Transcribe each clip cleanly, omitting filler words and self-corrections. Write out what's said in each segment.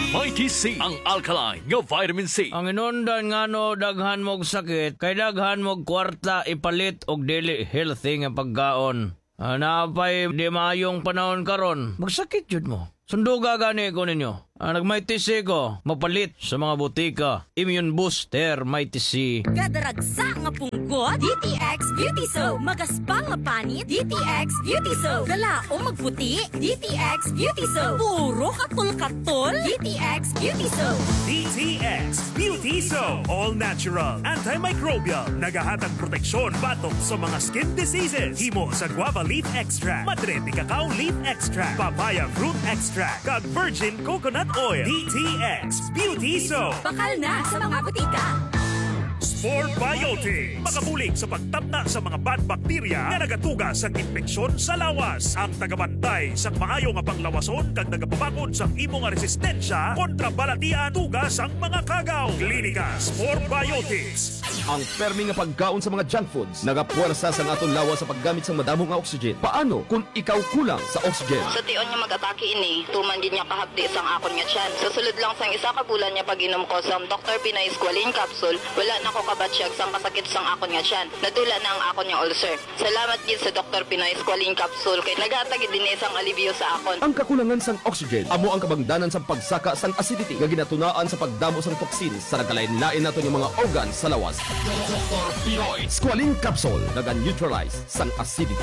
Mighty C, ang alkaline nga vitamin C. Ang inundan nga no, daghan mog sakit, kay daghan mog kwarta ipalit og dili healthy nga pagkaon. Napay di maayong panahon karon, magsakit jud mo. Sunduga gani ko ninyo. Nag-Mighty C ko, mapalit sa mga butika. Immune Booster Mighty C. Gadaragsa nga punggot, DTX Beauty Soap. Magaspang nga panit, DTX Beauty Soap. Gala o magputi, DTX Beauty Soap. Puro katul-katul, DTX Beauty Soap. DTX Beauty Soap. All natural, antimicrobial, nagahatag proteksyon batok sa mga skin diseases. Himo sa guava leaf extract, madre de cacao leaf extract, papaya fruit extract, kag virgin coconut oil. DTX Beauty Soap. Bakal na sa mga butika. Spore Biotics. Makabulig sa pagtabna sa mga bad bacteria nga nagatuga sa infeksyon sa lawas. Ang tagabantay sa maayo nga panglawason kag nagapabakod sa imo nga resistensya kontra balatian tugas ang mga kagaw. Klinika Spore Biotics. Ang permi nga pagkaon sa mga junk foods nagapuwersa sa aton lawas sa paggamit sa madamo nga oxygen. Paano kung ikaw kulang sa oxygen? Sa tion niya mag-atake ini, tuman gid niya kahapdi sang akon nga tiyan. Sa sulod lang sang isa ka bulan niya pag-inom ko sa Dr. Pinay Squalene capsule, wala na ko kabatsyag sang kasakit sang akon nga tiyan. Nadula na ang akon nga ulcer. Salamat gid sa Dr. Pinay Squalene capsule kay naghatag gid dinhi sang alibyo sa akon. Ang kakulangan sang oxygen amo ang kabangdanan sa pagsaka sang acidity nga ginatunaan sa pagdamo sang toxins sa nagkalain-lain nato nga mga organ sa lawas. Squalene capsule naga-neutralize sang acidity.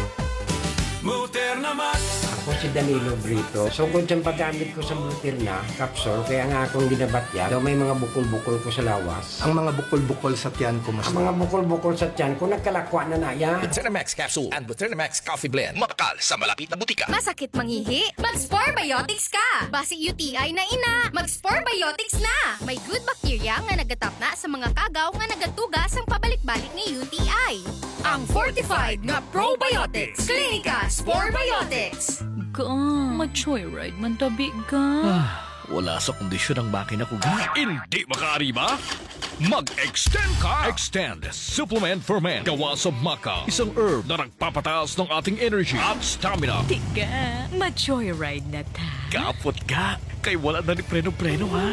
Muterna Max. Ako si Danilo Brito. Sugod sa paggamit ko sa Muterna capsule, kaya nga akong ginabatya, daw may mga bukol-bukol ko sa lawas. Ang mga bukol-bukol sa tiyan ko mas. Ang mga bukol-bukol sa tiyan ko, nagkalakwa na yan. Muterna Max capsule and Muterna Max coffee blend. Makakal sa malapit na butika. Masakit manghihi? Mag-Spore Biotics ka! Basi UTI na ina, mag-Spore Biotics na! May good bacteria nga nagatapna sa mga kagaw nga nagatuga sang pabalik-balik ni UTI. Ang fortified nga probiotics. Klinika Spore Biotics. Ma-joyride man tabi ka. Wala sa kondisyon ang makina ko. Hindi makaariba? Mag-extend ka! Extend Supplement for Men. Gawa sa maca. Isang herb na nagpapataas ng ating energy at stamina. Tiga, ma-joyride na ta. Kapot ka. Kay wala na ni preno-preno, ha?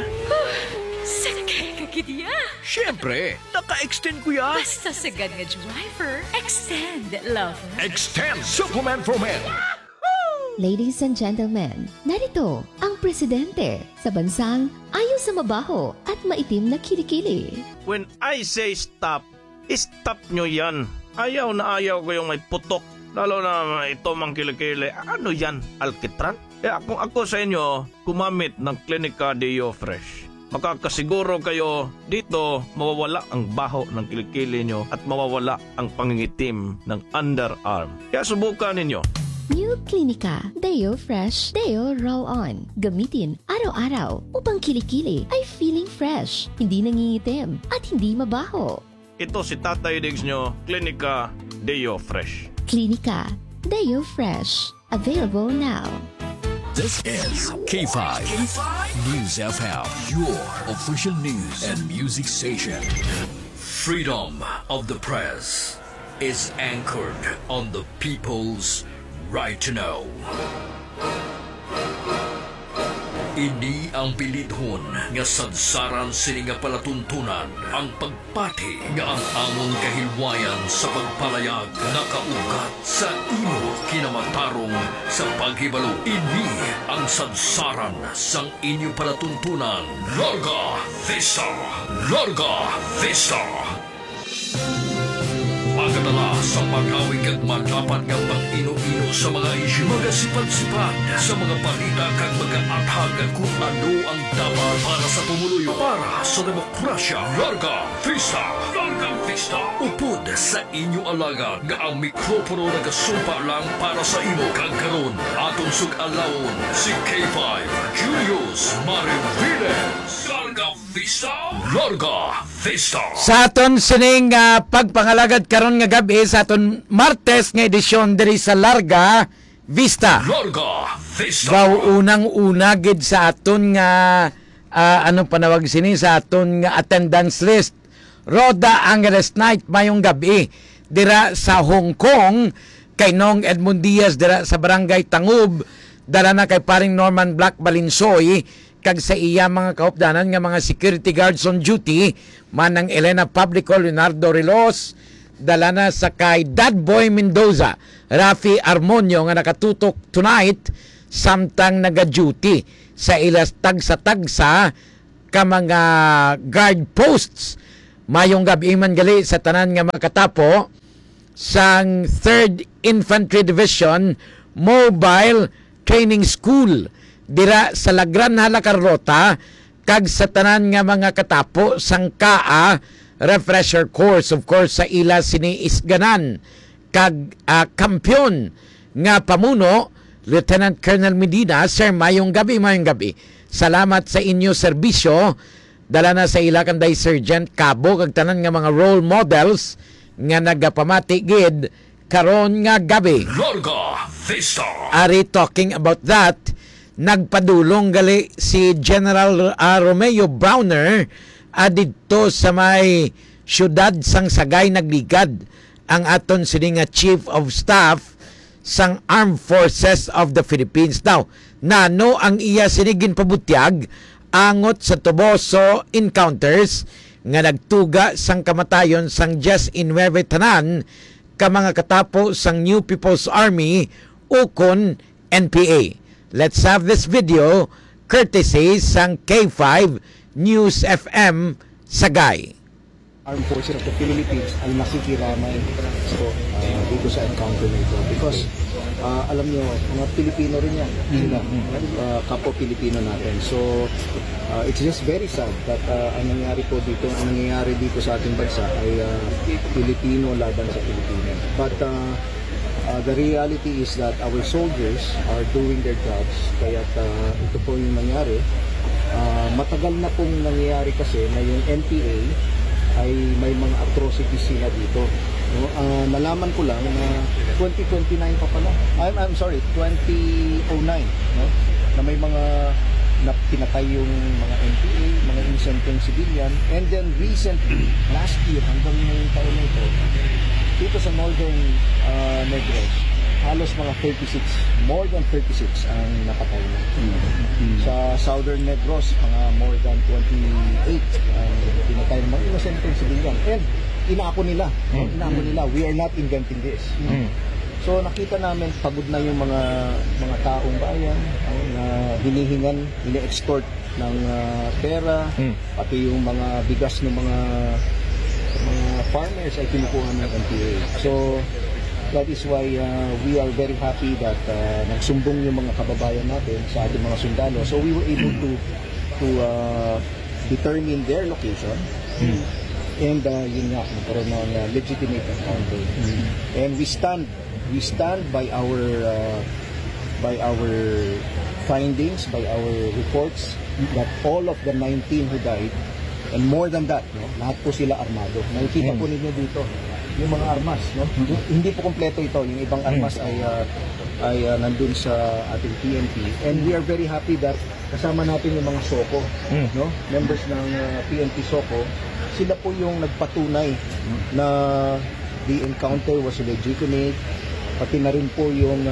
Sakay ka kitiya. Siyempre, naka-extend ko yan. Basta sagad nga driver, extend, lover. Extend Supplement for Men. Ladies and gentlemen, narito ang presidente sa bansang ayaw sa mabaho at maitim na kilikili. When I say stop, stop nyo yan. Ayaw na ayaw ko yung may putok. Lalo na ito mang kilikili. Ano yan? Alkitran? Kung ako sa inyo, kumamit ng Klinika Deo Fresh. Makakasiguro kayo dito mawawala ang baho ng kilikili nyo at mawawala ang pangingitim ng underarm. Kaya subukan ninyo. New Klinika Deo Fresh Deo Roll-On. Gamitin araw-araw upang kilikili ay feeling fresh, hindi nangingitim at hindi mabaho. Ito si Tatay Diggs nyo, Klinika Deo Fresh. Klinika Deo Fresh. Available now. This is K5 News FM, your official news and music station. Freedom of the press is anchored on the people's right to know. Ini ang bilidhon nga sadsaran sini nga palatuntunan ang pagpati nga ang among kahilwayan sa pagpalayag nakaugat sa imo kinamatarong sa paghibalo. Ini ang sadsaran sang inyo palatuntunan. Larga Vista! Larga Vista! Pagkatala sa pag-awig at magapan ng pang-ino-ino sa mga isyu, magasipan-sipan sa mga balita kag mag-aathag kung ano ang dapat para sa pumuluyo, para sa demokrasya. Larga Vista! Larga Vista! Upod sa inyo alaga nga ang mikropono nagasumpa lang para sa imo kagkaroon. Atong sug-alawon si K5 Julius Mariviles. Larga Vista! Larga Vista! Sa aton sining pagpangalagad karon nga gabi sa aton Martes nga edisyon diri sa Larga Vista. Larga Vista. Wow, unang-una gid sa aton nga anong panawag sini sa aton nga attendance list. Roda Angeles Night mayong gabi dira sa Hong Kong kay Nong Edmund Diaz dira sa Barangay Tangub, dara na kay paring Norman Black Balinsoy kag sa iya mga kaupdanan nga mga security guards on duty manang Elena Publico, Leonardo Rilos, dala na sa kay Dadboy Mendoza, Rafi Armonio nga nakatutok tonight samtang naga-duty sa ilas tagsa-tagsa ka mga guard posts. Mayong gabi man gali sa tanan nga makatapo sang 3rd Infantry Division Mobile Training School dira sa Lagran Halacarrota kag sa tanan nga mga katapo sang KAA refresher course. Of course sa ila sini isganan kag kampiyon nga pamuno Lieutenant Colonel Medina. Sir, mayong gabi. Salamat sa inyo serbisyo. Dala na sa ila kanday Sergeant Cabo kag tanan nga mga role models nga nagapamati gid karon nga gabi. Larga Vista. Ari talking about that, nagpadulong gali si General Romeo Browner adito sa may syudad sang Sagay nagligad ang aton sini nga Chief of Staff sang Armed Forces of the Philippines. Now, nano ang iya sinigin pabutyag angot sa Toboso encounters nga nagtuga sang kamatayon sang Just in Nueve Tanan ka mga katapo sang New People's Army ukon NPA. Let's have this video courtesy sang K5 News FM Sagay. Armed Forces of the Philippines ay nakikiramay dito sa encounter na ito because alam nyo, mga Pilipino rin yan sila, kapwa Pilipino natin. So it's just very sad that ang nangyari dito sa ating bansa ay Pilipino laban sa Pilipino. But the reality is that our soldiers are doing their jobs, kaya ito po yung nangyari. Matagal na pong nangyayari kasi na yung NPA ay may mga atrocities sila dito. No? Nalaman ko lang na 2029 pa pala. I'm sorry, 2009, no? Na may mga pinatay yung mga NPA, mga innocent civilian, and then recently, last year hanggang ngayong taon na ito, dito sa Northern Negros, halos mga 36, more than 36 ang napatay na. Sa Southern Negros, mga more than 28 ang pinatay ng mga innocent civilian. And inaako nila, we are not inventing this. So nakita namin pagod na yung mga taong bayan na hinihingan, ini-extort ng pera, pati yung mga bigas ng mga farmers ay kinukuha ng NPA. So that is why we are very happy that nagsumbong yung mga kababayan natin sa ating mga sundalo. So we were able to determine their location. And yun nga, nagkaroon ng legitimate encounter. And we stand by our findings, by our reports that all of the 19 who died, and more than that, no, lahat po sila armado. Nakikita po ninyo dito yung mga armas, no? Hindi po kompleto ito, yung ibang armas ay nandun sa ating PNP. And we are very happy that kasama natin yung mga SOCO, no? Members ng PNP SOCO. Sila po yung nagpatunay na the encounter was legitimate, pati na rin po yung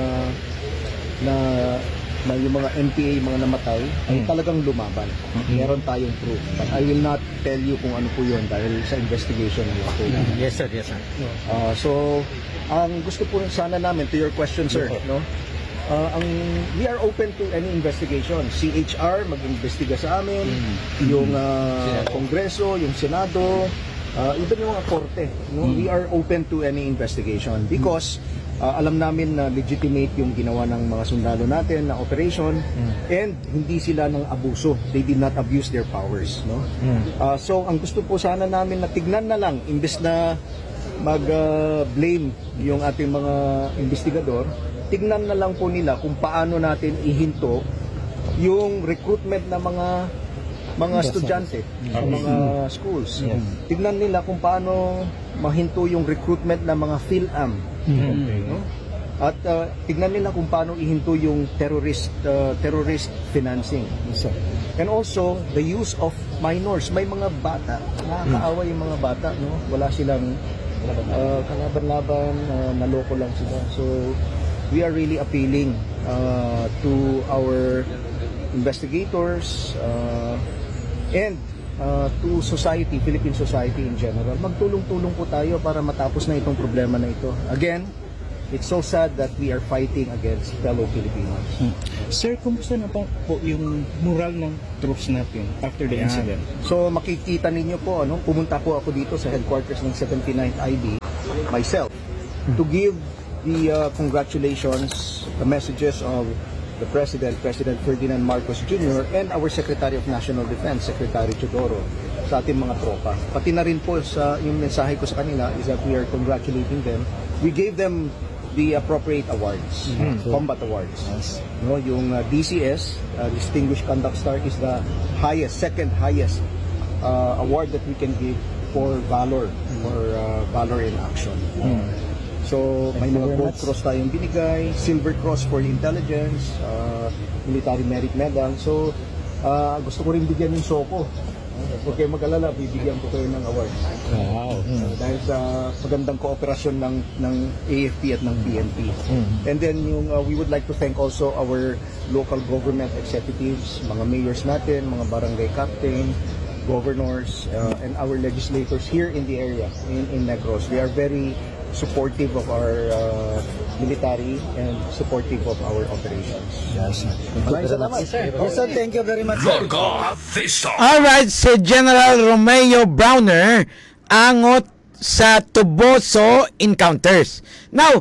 yung mga NPA, mga namatay, ay talagang lumaban. Meron tayong proof. But I will not tell you kung ano po yun dahil sa investigation ng ako. Yes sir. So, ang gusto po sana namin, to your question sir, no? We are open to any investigation. CHR mag-imbestiga sa amin, yung Kongreso, yung Senado, even yung mga korte, no? We are open to any investigation because alam namin na legitimate yung ginawa ng mga sundalo natin na operation, and hindi sila ng abuso. They did not abuse their powers, no? So ang gusto po sana namin na tignan na lang, imbes na mag-blame yung ating mga investigador, tignan na lang po nila kung paano natin ihinto yung recruitment ng mga estudyante sa mga schools. Tignan nila kung paano mahinto yung recruitment ng mga PhilAm. No? At tignan nila kung paano ihinto yung terrorist financing. And also the use of minors. May mga bata, nakakaawa yung mga bata, no? Wala silang kalaban-laban, naloko lang sila. So we are really appealing to investigators, and to society, Philippine society in general. Magtulong-tulong po tayo para matapos na itong problema na ito. Again, it's so sad that we are fighting against fellow Filipinos. Sir, kumusta na po yung moral ng troops natin after the incident? So makikita ninyo po, pumunta po ako dito sa headquarters ng 79th IB myself to give the congratulations, the messages of the President Ferdinand Marcos Jr. and our Secretary of National Defense, Secretary Chodoro, sa ating mga tropa. Pati na rin po sa yung mensahe ko sa kanila is that we are congratulating them. We gave them the appropriate awards, combat awards. No, yung DCS, Distinguished Conduct Star, is the highest, second highest award that we can give for valor, valor in action. So may mga Gold Cross tayong binigay, Silver Cross for intelligence, Military Merit Medal. So gusto ko rin bigyan ng Soko. Huwag kayo mag-alala, bibigyan ko kayo ng award. Wow. Dahil sa magandang kooperasyon ng AFP at ng PNP. And then we would like to thank also our local government executives, mga mayors natin, mga barangay captain, governors, and our legislators here in the area, in Negros. They are very supportive of our military and supportive of our operations. Yes, sir. Yes, sir. Thank you very much. Alright, si General Romeo Browner angot sa Tuboso encounters. Now,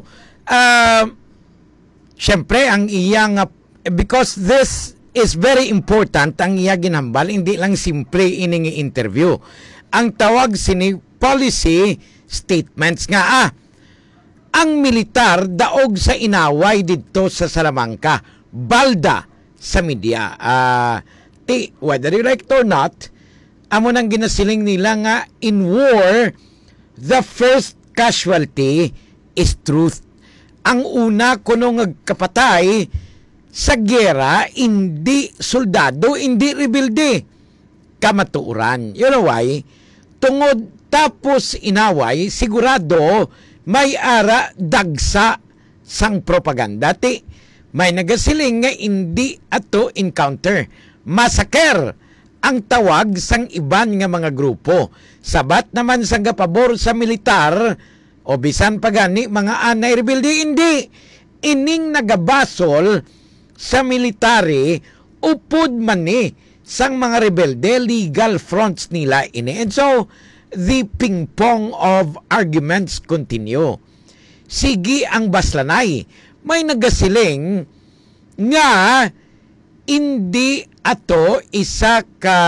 syempre, ang iyang, because this is very important, ang iya ginambal, hindi lang simple iningi interview. Ang tawag sini policy statements nga ang militar daog sa inaway dito sa Salamanca, balda sa media. Whether you like it or not, amo nang ginasiling nila nga in war, the first casualty is truth. Ang una kuno ngagkapatay sa gera, hindi soldado, hindi rebelde, kamatuuran. You know why? Tungod tapos inaway, sigurado may ara dagsa sang propaganda. May nagasiling nga hindi ato encounter. Massacre ang tawag sang iban nga mga grupo. Sabat naman sang gapabor sa militar o bisan pagani mga anay rebelde, hindi. Ining nagabasol sa military upod man ni sang mga rebelde, legal fronts nila ini. And so, the ping-pong of arguments continue. Sige ang baslanay. May nagasiling nga hindi ato isa ka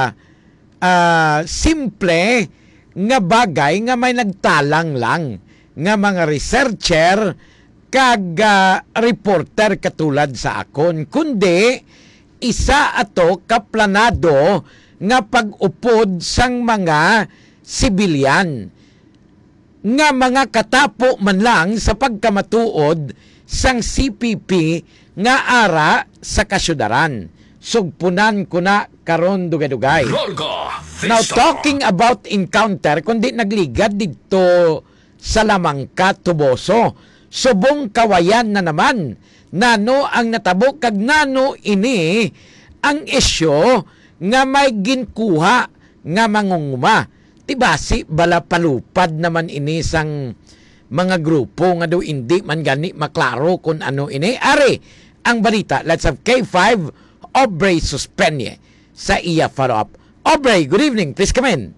simple nga bagay nga may nagtalang lang nga mga researcher kag reporter katulad sa akon, kundi isa ato kaplanado nga pag-upod sang mga sibilyan nga mga katapo man lang sa pagkamatuod sang CPP nga ara sa kasyudaran. Sugpunan ko na karon dugay-dugay. Now, talking about encounter, kundi nagligad dito sa Lamangka, Tuboso, subong kawayan na naman. Nano ang natabo kag nano ini ang isyo nga may ginkuha nga mangunguma. Tibasi bala palupad naman ini sang mga grupo nga daw hindi man gani maklaro kung ano ini. Ari, ang balita. Let's have K5 Aubrey Suspenye sa iya follow-up. Aubrey, good evening. Please come in.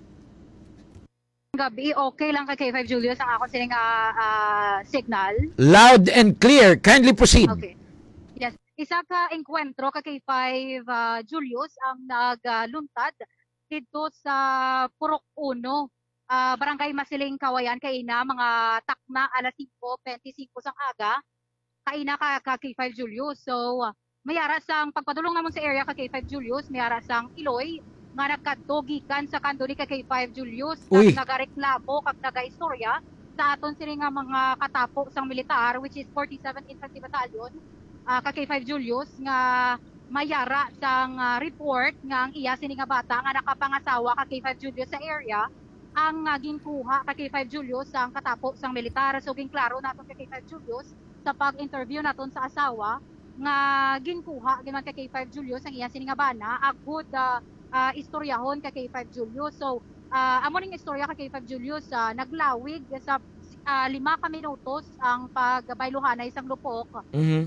Gabi, okay lang kay K5 Julius ang ako sining signal. Loud and clear. Kindly proceed. Okay. Yes. Isa ka engkwentro kay K5 Julius ang nagluntad dito sa Purok 1, Barangay Masiling, Kawayan, kaina mga takna alas 5:25 sang aga. Kaina ka K5 Julius. So mayara sang pagpadulong namon sa area ka K5 Julius, mayara sang Iloy nga nagkadogikan sa kanto ni K5 Julius, nagareklamo kag nagaistorya sa aton sini nga mga katapo sang militar, which is 47th Infantry Battalion, ka K5 Julius, nga mayara sang report nga ang iya sini nga bata nga nakapangasawa ka K5 Julius sa area ang ginkuha ka K5 Julius sang katapo sang militar. So ginklaro naton ka K5 Julius sa pag-interview naton sa asawa nga ginkuha giman ka K5 Julius ang iya sini nga bana agud istoryahon ka K5 Julius. So amo ning istorya ka K5 Julius naglawig sa 5 ka minutos ang pagbayluhanay sang lupok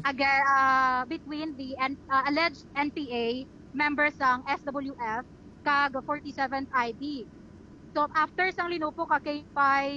between the alleged NPA members sang SWF kag 47th IB. So after sang linupo ka K5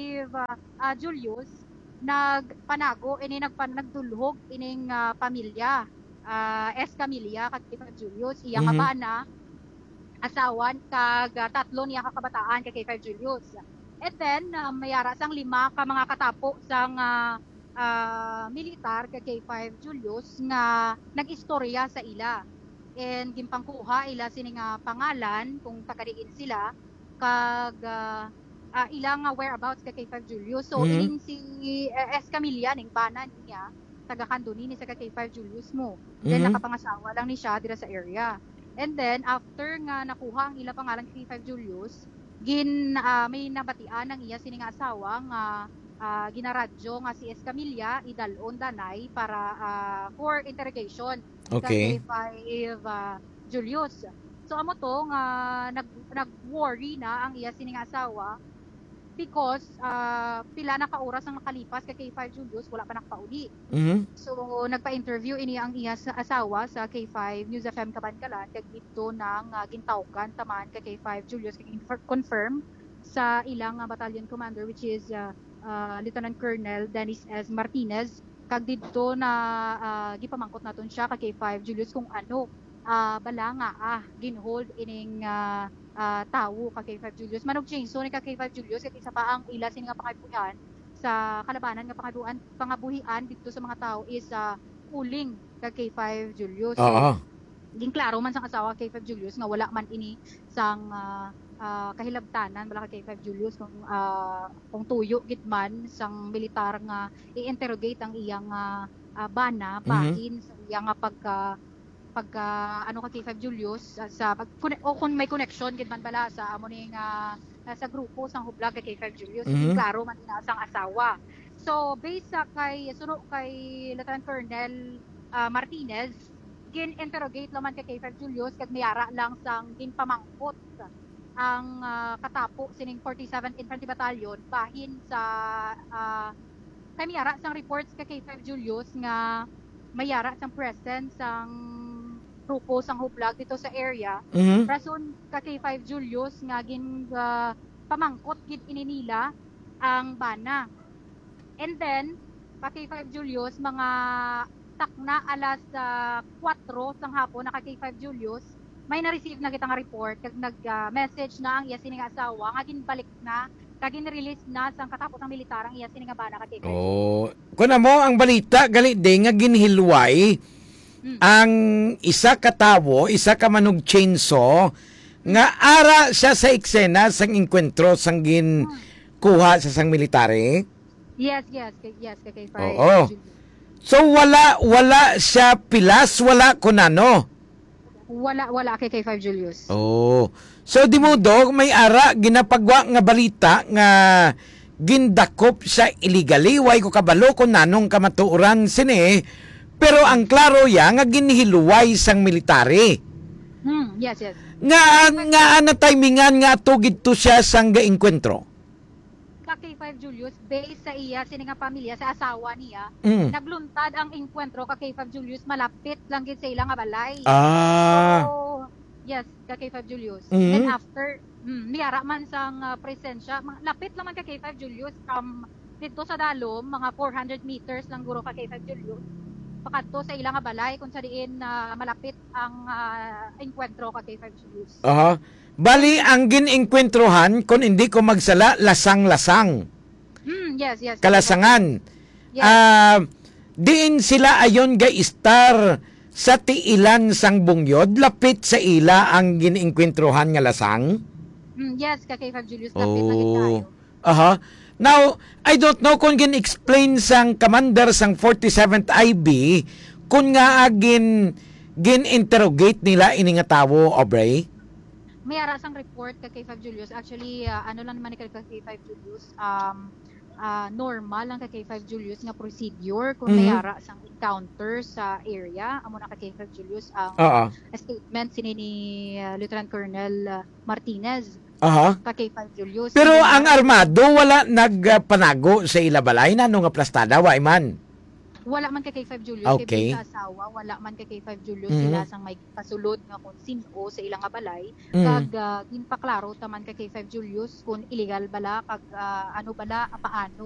Julius nagpanago ini nagdulhog ining pamilya Escamilla kag K5 Julius iya nga bana asawan kag tatlo niya ka kabataan kay K5 Julius. And then mayara sang 5 ka mga katapo sang militar kay K5 Julius nga nag-istorya sa ila. And gimpangkuha ila sini nga pangalan kung takadiin sila kag ilang whereabouts kay K5 Julius. So ining si Escamilla ning bana niya taga Kanduni ni sa K5 Julius mo. Then nakapangasawa lang ni siya dira sa area. And then after nga nakuha ang ila pangalan kay K5 Julius, may nabatian ng iya sini nga asawa nga ginaradyo nga si Escamilla idalon danay para for interrogation kay K5 Julius. So amo to nga nag-worry na ang iya sini nga asawa because pila na ka oras ang nakalipas kay K5 Julius wala pa nakapauli. So nagpa-interview ini ang iya sa asawa sa K5 News FM Kabankalan kag dito nang gintawgan taman kay K5 Julius kag confirm sa ilang battalion commander which is Lieutenant Colonel Dennis S. Martinez kag dito na gipamangkot naton siya kay K5 Julius kung ano bala nga ginhold ining tawo ka K5 Julius manog chainsaw ni ka K5 Julius ket isa pa ang ila sini nga pangabuhian sa kalabanan nga pangabuhian dito sa mga tao is uling ka K5 Julius. Ging klaro man sang asawa K5 Julius nga wala man ini sang kahilabtanan bala ka K5 Julius kung tuyo gid man sang militar nga i-interrogate ang iyang bana bahin sa iyang ano ka K5 Julius kung may connection gid man bala sa amo ning sa grupo sang hublag kay K5 Julius klaro man ina sang asawa. So based sa suno kay Lieutenant Colonel Martinez gin-interrogate naman kay K5 Julius kag mayara lang sang ginpamangkot ang katapo sining 47th Infantry Battalion bahin sa kay mayara sang reports kay K5 Julius nga mayara sang presence sang grupo sang hublag dito sa area. Rason ka K5 Julius nga gin pamangkot gid ininila ang bana. And then pa K5 Julius mga takna alas 4 sang hapon na ka K5 Julius may na-receive na kitang report kag nag-message na ang iya sini nga asawa nga ginbalik na kag gin-release na sang katapos ang militar ang iya sini nga bana ka K5 Julius. Kuna mo ang balita gali de nga ginhilway ang isa ka tawo, isa ka manog chainsaw nga ara siya sa eksena sang enkwentro sang kuha sa sang military. Yes, kay K5. So wala siya pilas, wala kunano. Wala kay K5 Julius. So di mo dog may ara ginapagwa nga balita nga gindakop siya illegally, way ko kabalo kung nanong kamatuuran sini. Pero ang klaro ya nga ginhiluway sang military. Yes. Nga ana timingan nga tugid to siya sang gaengkwentro. Ka K5 Julius based sa iya sini nga pamilya sa asawa niya, nagluntad ang engkwentro ka K5 Julius malapit lang gid sa ila nga balay. So, yes, ka K5 Julius. And after niyara man sang presensya, lapit lang man ka K5 Julius from dito sa dalom mga 400 meters lang guro ka K5 Julius. Pakadto sa ilang balay kung sa diin malapit ang engkwentro ka K5 Julius. Bali ang ginengkwentrohan kun hindi ko magsala lasang-lasang. Yes. Kalasangan. Diin sila ayon ga istar sa tiilan sang bungyod lapit sa ila ang ginengkwentrohan nga lasang. Yes, ka K5 Julius lapit na gid tayo. Now, I don't know kung gin-explain sang commander sang 47th IB kung nga gin-interrogate nila ini nga tawo, Aubrey. May ara sang report kay K5 Julius. Actually, ano lang naman ni kay K5 Julius. normal ang kay 5 Julius nga procedure kung Mhm. mayara sang encounter sa area. Amo na kay 5 Julius ang Oo. statement sini ni Lieutenant Colonel Martinez Aha. kay 5 Julius. Pero Hindi ang na- armado wala nagpanago sa ilabalay na nga plastada wa man. wala man kay 5 Julius Okay. kay sa asawa, wala man kay 5 Julius Mhm. sila sang may kasulod nga kung sino sa ilang nga balay. Mhm. Kag ginpaklaro taman kay 5 Julius kung illegal bala kag ano bala paano